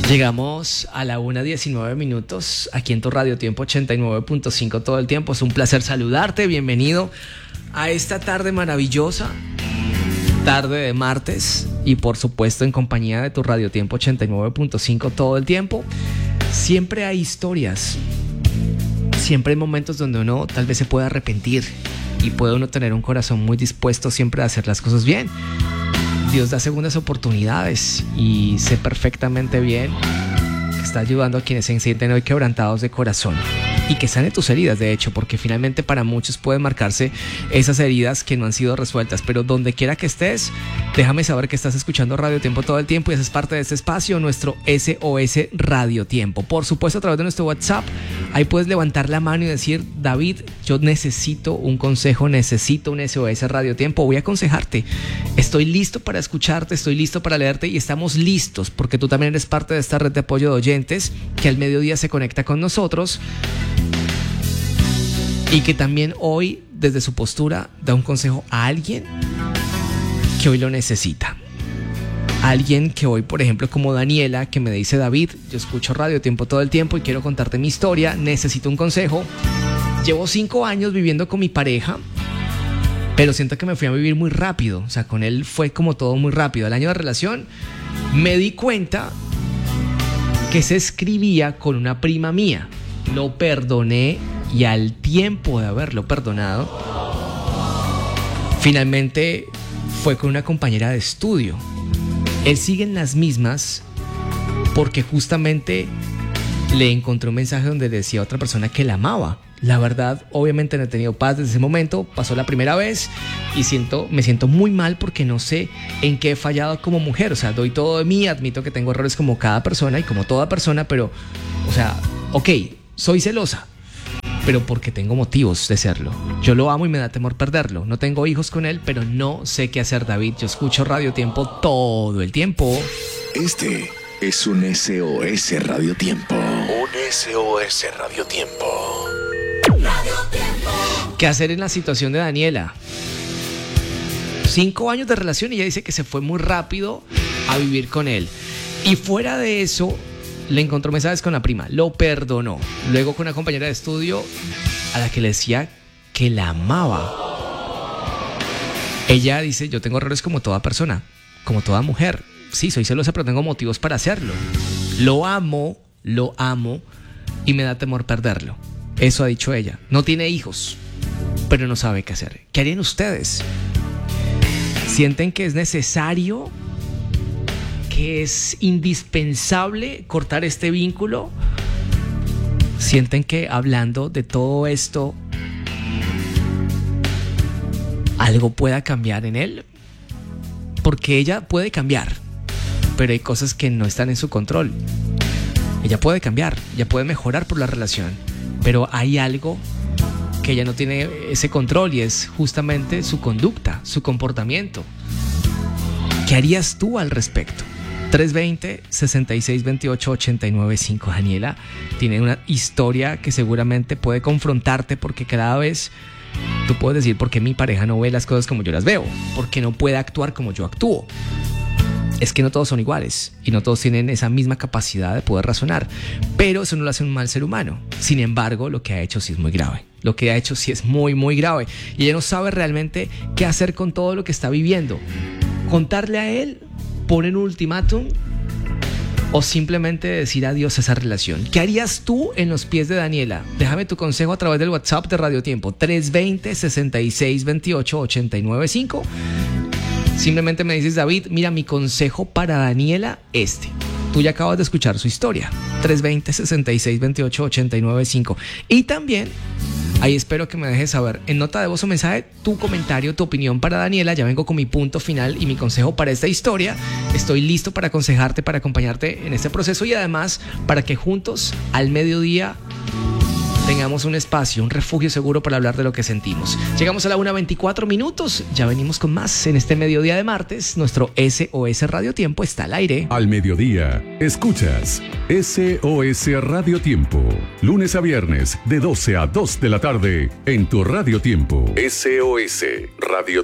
Llegamos a la 1:19 aquí en tu Radio Tiempo 89.5 todo el tiempo. Es un placer saludarte. Bienvenido a esta tarde maravillosa, tarde de martes, y por supuesto en compañía de tu Radio Tiempo 89.5 todo el tiempo. Siempre hay historias, siempre hay momentos donde uno tal vez se puede arrepentir y puede uno tener un corazón muy dispuesto siempre a hacer las cosas bien. Dios da segundas oportunidades y sé perfectamente bien que está ayudando a quienes se sienten hoy quebrantados de corazón y que sane tus heridas, de hecho, porque finalmente para muchos pueden marcarse esas heridas que no han sido resueltas. Pero donde quiera que estés, déjame saber que estás escuchando Radio Tiempo todo el tiempo y haces parte de este espacio, nuestro SOS Radio Tiempo. Por supuesto, a través de nuestro WhatsApp, ahí puedes levantar la mano y decir: David, yo necesito un consejo, necesito un SOS Radio Tiempo, voy a aconsejarte. Estoy listo para escucharte, estoy listo para leerte y estamos listos porque tú también eres parte de esta red de apoyo de oyentes que al mediodía se conecta con nosotros y que también hoy, desde su postura, da un consejo a alguien que hoy lo necesita. Alguien que hoy, por ejemplo, como Daniela, que me dice: David, yo escucho Radio Tiempo todo el tiempo y quiero contarte mi historia, necesito un consejo. Llevo 5 años viviendo con mi pareja, pero siento que me fui a vivir muy rápido. O sea, con él fue como todo muy rápido. Al año de relación me di cuenta que se escribía con una prima mía. Lo perdoné y al tiempo de haberlo perdonado, finalmente fue con una compañera de estudio. Él sigue en las mismas porque justamente le encontró un mensaje donde decía a otra persona que la amaba. La verdad, obviamente no he tenido paz desde ese momento. Pasó la primera vez y me siento muy mal porque no sé en qué he fallado como mujer. O sea, doy todo de mí, admito que tengo errores como cada persona y como toda persona, pero, o sea, ok, soy celosa, pero porque tengo motivos de serlo. Yo lo amo y me da temor perderlo. No tengo hijos con él, pero no sé qué hacer, David. Yo escucho Radio Tiempo todo el tiempo. Este es un SOS Radio Tiempo. Un SOS Radio Tiempo. ¿Qué hacer en la situación de Daniela? 5 años de relación y ella dice que se fue muy rápido a vivir con él. Y fuera de eso, le encontró mensajes con la prima, lo perdonó. Luego con una compañera de estudio a la que le decía que la amaba. Ella dice: yo tengo errores como toda persona, como toda mujer. Sí, soy celosa, pero tengo motivos para hacerlo. Lo amo y me da temor perderlo. Eso ha dicho ella. No tiene hijos, pero no sabe qué hacer. ¿Qué harían ustedes? ¿Sienten que es necesario, que es indispensable cortar este vínculo? ¿Sienten que hablando de todo esto algo pueda cambiar en él? Porque ella puede cambiar, pero hay cosas que no están en su control. Ella puede cambiar, ella puede mejorar por la relación, pero hay algo que ella no tiene ese control y es justamente su conducta, su comportamiento. ¿Qué harías tú al respecto? 320-6628-895. Daniela tiene una historia que seguramente puede confrontarte porque cada vez tú puedes decir: ¿por qué mi pareja no ve las cosas como yo las veo? ¿Por qué no puede actuar como yo actúo? Es que no todos son iguales y no todos tienen esa misma capacidad de poder razonar, pero eso no lo hace un mal ser humano. Sin embargo, lo que ha hecho sí es muy grave. Lo que ha hecho sí es muy, muy grave. Y ella no sabe realmente qué hacer con todo lo que está viviendo. ¿Contarle a él? ¿Poner un ultimátum? ¿O simplemente decir adiós a esa relación? ¿Qué harías tú en los pies de Daniela? Déjame tu consejo a través del WhatsApp de Radio Tiempo 320-6628-895. Simplemente me dices: David, mira, mi consejo para Daniela Tú ya acabas de escuchar su historia. 320-6628-895. Y también ahí espero que me dejes saber en nota de voz o mensaje tu comentario, tu opinión para Daniela. Ya vengo con mi punto final y mi consejo para esta historia. Estoy listo para aconsejarte, para acompañarte en este proceso y además para que juntos al mediodía tengamos un espacio, un refugio seguro para hablar de lo que sentimos. Llegamos a la 1:24. Ya venimos con más en este mediodía de martes. Nuestro SOS Radio Tiempo está al aire. Al mediodía, escuchas SOS Radio Tiempo. Lunes a viernes, de 12 a 2 de la tarde, en tu Radio Tiempo. SOS Radio